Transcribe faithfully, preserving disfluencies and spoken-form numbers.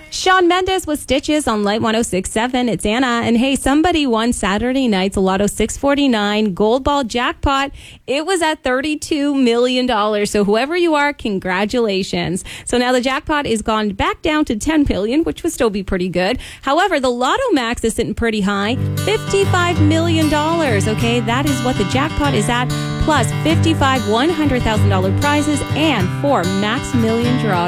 Shawn Mendes with Stitches on Light one oh six point seven. It's Anna. And hey, somebody won Saturday night's Lotto six forty-nine Gold Ball jackpot. It was at thirty-two million dollars. So whoever you are, congratulations. So now the jackpot is gone back down to ten million dollars, which would still be pretty good. However, the Lotto Max is sitting pretty high, fifty-five million dollars. Okay, that is what the jackpot is at, plus fifty-five one hundred thousand dollars prizes and four Max Million draws.